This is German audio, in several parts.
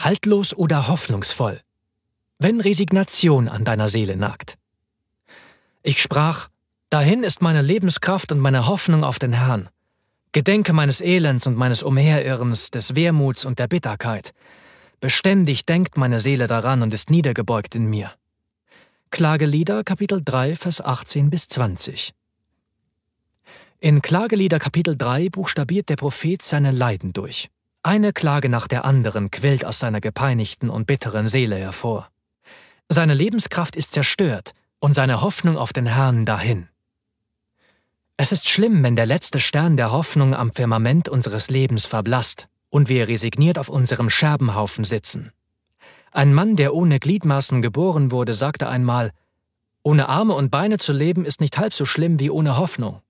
Haltlos oder hoffnungsvoll, wenn Resignation an deiner Seele nagt. Ich sprach: Dahin ist meine Lebenskraft und meine Hoffnung auf den Herrn. Gedenke meines Elends und meines Umherirrens, des Wehmuts und der Bitterkeit. Beständig denkt meine Seele daran und ist niedergebeugt in mir. Klagelieder, Kapitel 3, Vers 18 bis 20. In Klagelieder Kapitel 3 buchstabiert der Prophet seine Leiden durch. Eine Klage nach der anderen quillt aus seiner gepeinigten und bitteren Seele hervor. Seine Lebenskraft ist zerstört und seine Hoffnung auf den Herrn dahin. Es ist schlimm, wenn der letzte Stern der Hoffnung am Firmament unseres Lebens verblasst und wir resigniert auf unserem Scherbenhaufen sitzen. Ein Mann, der ohne Gliedmaßen geboren wurde, sagte einmal: Ohne Arme und Beine zu leben ist nicht halb so schlimm wie ohne Hoffnung.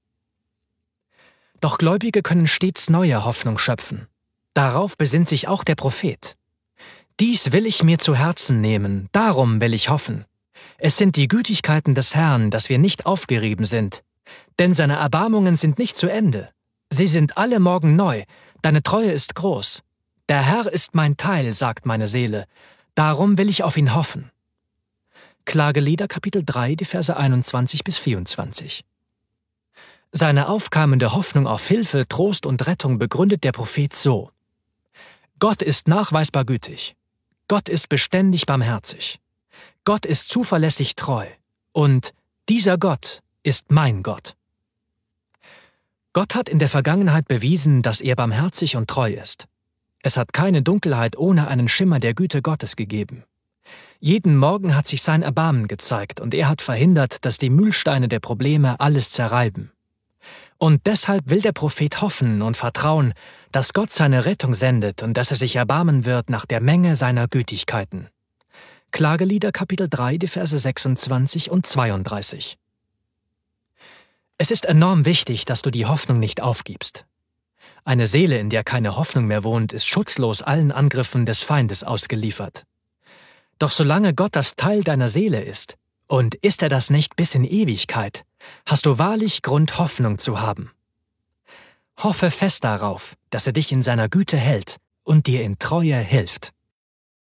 Doch Gläubige können stets neue Hoffnung schöpfen. Darauf besinnt sich auch der Prophet. Dies will ich mir zu Herzen nehmen, darum will ich hoffen. Es sind die Gütigkeiten des Herrn, dass wir nicht aufgerieben sind. Denn seine Erbarmungen sind nicht zu Ende. Sie sind alle Morgen neu, deine Treue ist groß. Der Herr ist mein Teil, sagt meine Seele, darum will ich auf ihn hoffen. Klagelieder Kapitel 3, die Verse 21 bis 24. Seine aufkeimende Hoffnung auf Hilfe, Trost und Rettung begründet der Prophet so: Gott ist nachweisbar gütig. Gott ist beständig barmherzig. Gott ist zuverlässig treu. Und dieser Gott ist mein Gott. Gott hat in der Vergangenheit bewiesen, dass er barmherzig und treu ist. Es hat keine Dunkelheit ohne einen Schimmer der Güte Gottes gegeben. Jeden Morgen hat sich sein Erbarmen gezeigt und er hat verhindert, dass die Mühlsteine der Probleme alles zerreiben. Und deshalb will der Prophet hoffen und vertrauen, dass Gott seine Rettung sendet und dass er sich erbarmen wird nach der Menge seiner Gütigkeiten. Klagelieder Kapitel 3, die Verse 26 und 32. Es ist enorm wichtig, dass du die Hoffnung nicht aufgibst. Eine Seele, in der keine Hoffnung mehr wohnt, ist schutzlos allen Angriffen des Feindes ausgeliefert. Doch solange Gott das Teil deiner Seele ist, und ist er das nicht bis in Ewigkeit, hast du wahrlich Grund, Hoffnung zu haben. Hoffe fest darauf, dass er dich in seiner Güte hält und dir in Treue hilft.